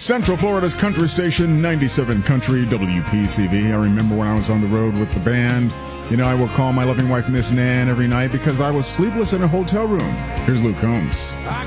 Central Florida's country station, 97 Country WPCV. I remember when I was on the road with the band. You know, I would call my loving wife Miss Nan every night because I was sleepless in a hotel room. Here's Luke Combs. I